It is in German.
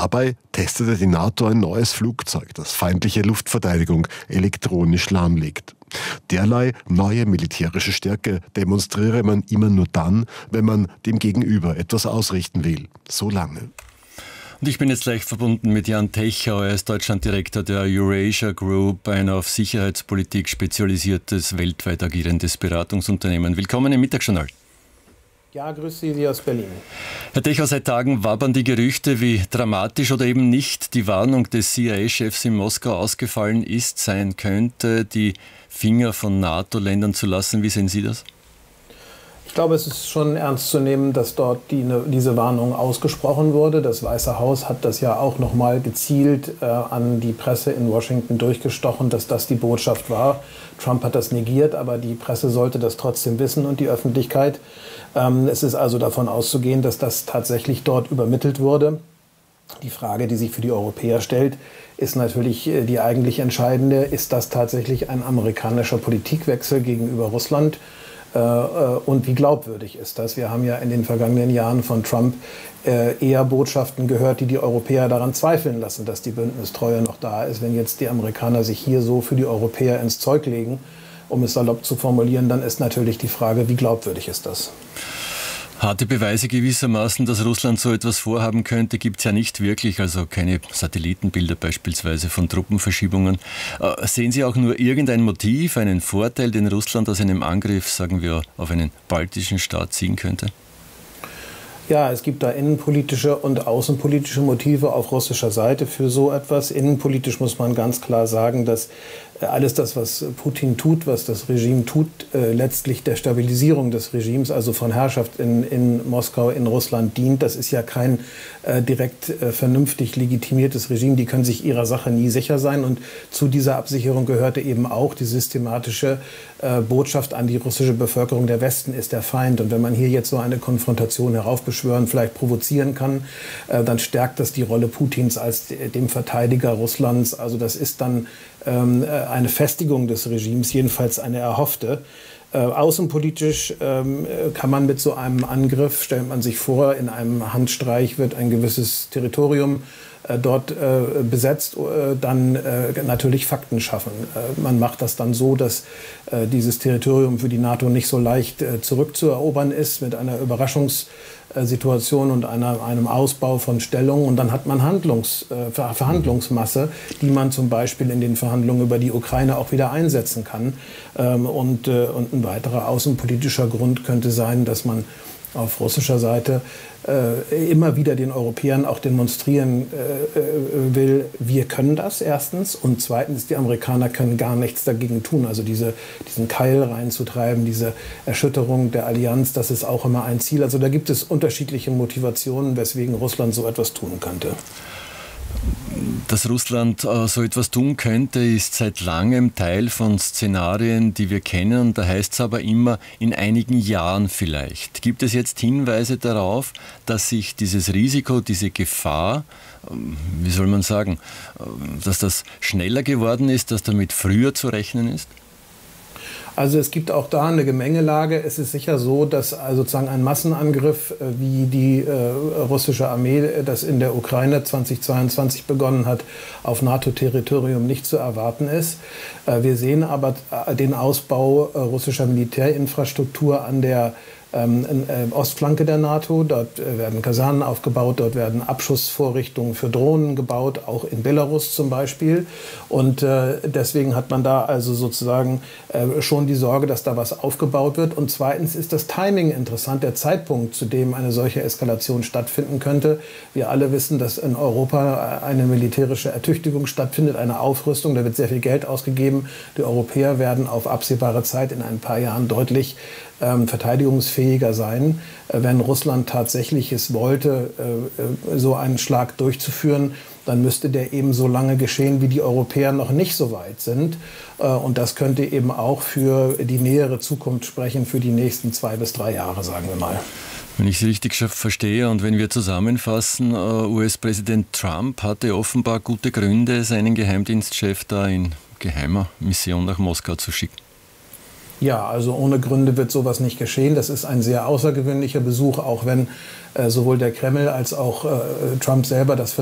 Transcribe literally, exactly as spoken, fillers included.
Dabei testete die NATO ein neues Flugzeug, das feindliche Luftverteidigung elektronisch lahmlegt. Derlei neue militärische Stärke demonstriere man immer nur dann, wenn man dem Gegenüber etwas ausrichten will. So lange. Und ich bin jetzt gleich verbunden mit Jan Techauer. Er ist Deutschlanddirektor der Eurasia Group, ein auf Sicherheitspolitik spezialisiertes, weltweit agierendes Beratungsunternehmen. Willkommen im Mittagsjournal. Ja, grüße Sie aus Berlin. Herr Techauer, seit Tagen wabern die Gerüchte, wie dramatisch oder eben nicht die Warnung des C I A-Chefs in Moskau ausgefallen ist, sein könnte, die Finger von NATO-Ländern zu lassen. Wie sehen Sie das? Ich glaube, es ist schon ernst zu nehmen, dass dort die, ne, diese Warnung ausgesprochen wurde. Das Weiße Haus hat das ja auch noch mal gezielt äh, an die Presse in Washington durchgestochen, dass das die Botschaft war. Trump hat das negiert, aber die Presse sollte das trotzdem wissen und die Öffentlichkeit. Ähm, es ist also davon auszugehen, dass das tatsächlich dort übermittelt wurde. Die Frage, die sich für die Europäer stellt, ist natürlich die eigentlich entscheidende. Ist das tatsächlich ein amerikanischer Politikwechsel gegenüber Russland? Und wie glaubwürdig ist das? Wir haben ja in den vergangenen Jahren von Trump eher Botschaften gehört, die die Europäer daran zweifeln lassen, dass die Bündnistreue noch da ist. Wenn jetzt die Amerikaner sich hier so für die Europäer ins Zeug legen, um es salopp zu formulieren, dann ist natürlich die Frage, wie glaubwürdig ist das? Harte Beweise gewissermaßen, dass Russland so etwas vorhaben könnte, gibt es ja nicht wirklich, also keine Satellitenbilder beispielsweise von Truppenverschiebungen. Äh, sehen Sie auch nur irgendein Motiv, einen Vorteil, den Russland aus einem Angriff, sagen wir, auf einen baltischen Staat ziehen könnte? Ja, es gibt da innenpolitische und außenpolitische Motive auf russischer Seite für so etwas. Innenpolitisch muss man ganz klar sagen, dass alles das, was Putin tut, was das Regime tut, äh, letztlich der Stabilisierung des Regimes, also von Herrschaft in, in Moskau, in Russland dient. Das ist ja kein äh, direkt äh, vernünftig legitimiertes Regime. Die können sich ihrer Sache nie sicher sein. Und zu dieser Absicherung gehörte eben auch die systematische äh, Botschaft an die russische Bevölkerung, der Westen ist der Feind. Und wenn man hier jetzt so eine Konfrontation heraufbeschwören, vielleicht provozieren kann, äh, dann stärkt das die Rolle Putins als dem Verteidiger Russlands. Also das ist dann ähm, eine Festigung des Regimes, jedenfalls eine erhoffte. Äh, außenpolitisch ähm, kann man mit so einem Angriff, stellt man sich vor, in einem Handstreich wird ein gewisses Territorium äh, dort äh, besetzt, äh, dann äh, natürlich Fakten schaffen. Äh, man macht das dann so, dass äh, dieses Territorium für die NATO nicht so leicht äh, zurückzuerobern ist, mit einer Überraschungs- Situation und einer, einem Ausbau von Stellungen. Und dann hat man Handlungs, äh, Verhandlungsmasse, die man zum Beispiel in den Verhandlungen über die Ukraine auch wieder einsetzen kann. Ähm, und, äh, und ein weiterer außenpolitischer Grund könnte sein, dass man auf russischer Seite äh, immer wieder den Europäern auch demonstrieren äh, äh, will, wir können das erstens und zweitens, die Amerikaner können gar nichts dagegen tun. Also diese, diesen Keil reinzutreiben, diese Erschütterung der Allianz, das ist auch immer ein Ziel. Also da gibt es unterschiedliche Motivationen, weswegen Russland so etwas tun könnte. Dass Russland äh, so etwas tun könnte, ist seit langem Teil von Szenarien, die wir kennen. Da heißt es aber immer, in einigen Jahren vielleicht. Gibt es jetzt Hinweise darauf, dass sich dieses Risiko, diese Gefahr, ähm, wie soll man sagen, äh, dass das schneller geworden ist, dass damit früher zu rechnen ist? Also es gibt auch da eine Gemengelage. Es ist sicher so, dass sozusagen ein Massenangriff, wie die äh, russische Armee das in der Ukraine zweitausendzweiundzwanzig begonnen hat, auf NATO-Territorium nicht zu erwarten ist. Äh, wir sehen aber den Ausbau äh, russischer Militärinfrastruktur an der Ähm, äh, Ostflanke der NATO. Dort äh, werden Kasernen aufgebaut, dort werden Abschussvorrichtungen für Drohnen gebaut, auch in Belarus zum Beispiel. Und äh, deswegen hat man da also sozusagen äh, schon die Sorge, dass da was aufgebaut wird. Und zweitens ist das Timing interessant, der Zeitpunkt, zu dem eine solche Eskalation stattfinden könnte. Wir alle wissen, dass in Europa eine militärische Ertüchtigung stattfindet, eine Aufrüstung, da wird sehr viel Geld ausgegeben. Die Europäer werden auf absehbare Zeit in ein paar Jahren deutlich ähm, verteidigungsfähiger sein. Äh, wenn Russland tatsächlich es wollte, äh, so einen Schlag durchzuführen, dann müsste der eben so lange geschehen, wie die Europäer noch nicht so weit sind. Äh, und das könnte eben auch für die nähere Zukunft sprechen, für die nächsten zwei bis drei Jahre, sagen wir mal. Wenn ich Sie richtig verstehe und wenn wir zusammenfassen, U S-Präsident Trump hatte offenbar gute Gründe, seinen Geheimdienstchef da in geheimer Mission nach Moskau zu schicken. Ja, also ohne Gründe wird sowas nicht geschehen. Das ist ein sehr außergewöhnlicher Besuch, auch wenn äh, sowohl der Kreml als auch äh, Trump selber das